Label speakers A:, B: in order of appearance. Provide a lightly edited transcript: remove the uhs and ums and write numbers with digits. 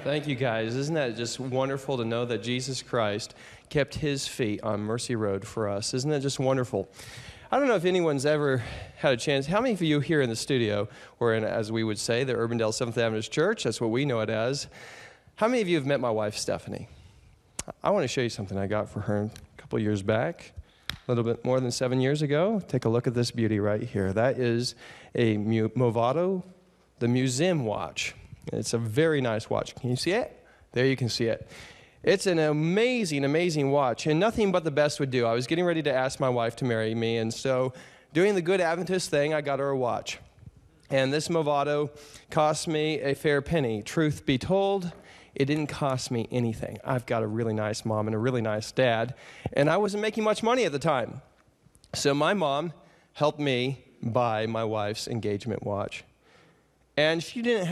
A: Thank you, guys. Isn't that just wonderful to know that Jesus Christ kept his feet on Mercy Road for us? Isn't that just wonderful? I don't know if anyone's ever had a chance. How many of you here in the studio, or in, as we would say, the Urbandale Seventh Adventist Church, that's what we know it as, how many of you have met my wife, Stephanie? I want to show you something I got for her a couple years back, a little bit more than 7 years ago. Take a look at this beauty right here. That is a Movado, the museum watch. It's a very nice watch. Can you see it? There you can see it. It's an amazing, amazing watch, and nothing but the best would do. I was getting ready to ask my wife to marry me, and so doing the good Adventist thing, I got her a watch. And this Movado cost me a fair penny. Truth be told, it didn't cost me anything. I've got a really nice mom and a really nice dad, and I wasn't making much money at the time. So my mom helped me buy my wife's engagement watch. And she didn't